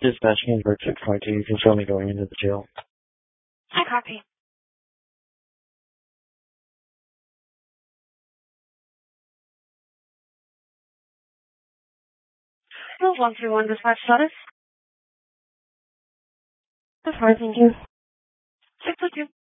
Dispatching Bird 622, you can show me going into the jail. I copy. Move 131 dispatch status. That's fine, thank you. 622.